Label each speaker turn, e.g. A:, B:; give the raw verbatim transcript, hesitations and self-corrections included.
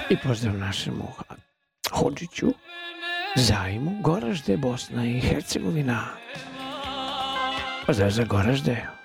A: I pozdrav našemu Hodžiću, Zajmu, Goražde, Bosna i Hercegovina. Pozdrav za Goražde.